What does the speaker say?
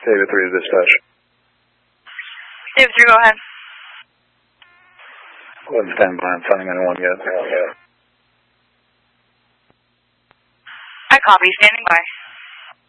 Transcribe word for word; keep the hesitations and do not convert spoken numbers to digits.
David three to dispatch. David three, go ahead. Go ahead and stand by. I'm finding anyone yet. I copy. Standing by.